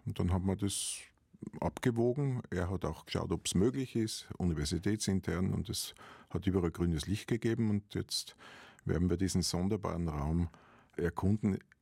Und dann haben wir das abgewogen. Er hat auch geschaut, ob es möglich ist, universitätsintern, und es hat überall grünes Licht gegeben. Und jetzt werden wir diesen sonderbaren Raum erkunden.